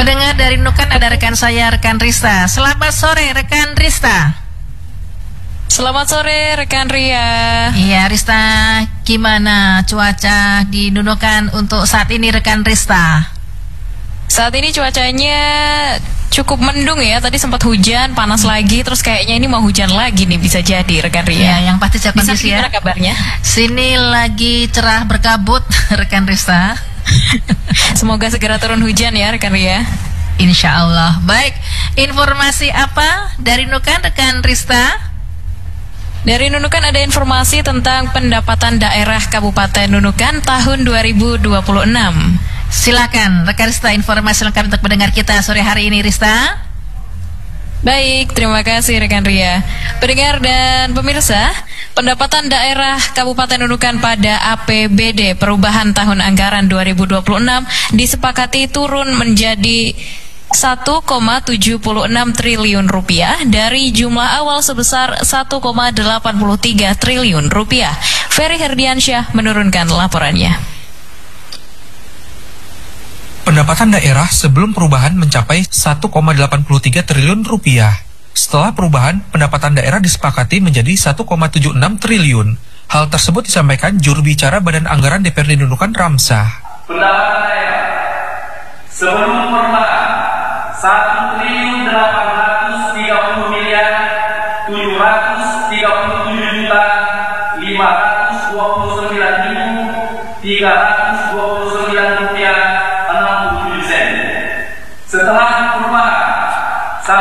Pendengar dari Nunukan, ada rekan saya, rekan Rista. Selamat sore, rekan Rista. Selamat sore, rekan Ria. Iya, Rista, gimana cuaca di Nunukan untuk saat ini, rekan Rista? Saat ini cuacanya cukup mendung ya. Tadi sempat hujan, panas lagi, terus kayaknya ini mau hujan lagi nih, bisa jadi, rekan Ria. Iya, yang pasti kondisi ya. Gimana kabarnya? Sini lagi cerah berkabut, rekan Rista. Semoga segera turun hujan ya, rekan Ria. Insya Allah. Baik, informasi apa dari Nunukan, rekan Rista? Dari Nunukan ada informasi tentang pendapatan daerah Kabupaten Nunukan tahun 2026. Silakan, rekan Rista, informasi lengkap untuk pendengar kita sore hari ini, Rista. Baik, terima kasih rekan Ria. Pendengar dan pemirsa, pendapatan daerah Kabupaten Nunukan pada APBD perubahan tahun anggaran 2026 disepakati turun menjadi 1,76 triliun rupiah dari jumlah awal sebesar 1,83 triliun rupiah. Ferry Herdiansyah menurunkan laporannya. Pendapatan daerah sebelum perubahan mencapai 1,83 triliun rupiah. Setelah perubahan, pendapatan daerah disepakati menjadi 1,76 triliun. Hal tersebut disampaikan juru bicara Badan Anggaran DPRD Nunukan, Ramsah. Pendapatan daerah sebelum perubahan 1.830.737.529.300